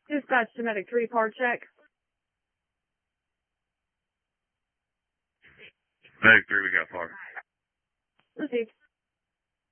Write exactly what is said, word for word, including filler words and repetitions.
Dispatch to Medic three, par check. Medic three, we got par. Received.